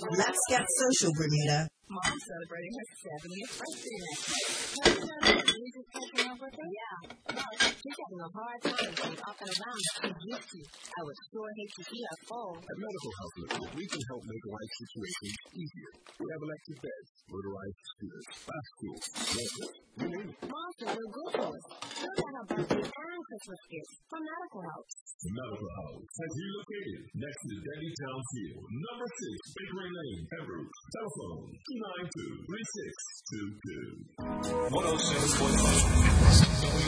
Let's get social, Bermuda. Mom's celebrating her 70th birthday next week. You just taking her birthday? Yeah. Well, she's having a hard time getting up and around as she used to. I would sure hate to see her fall. At Medical Health Limited, we can help make life situations easier. We have electric beds, motorized scooters, bicycles, walkers, you name it. Mom's ordered glucose. She'll get her birthday and Christmas gifts from Medical Health. Medical House has relocated next to Denny Town Field, number 6, Bakery Lane, Pembroke. Telephone 292-3622. 107.5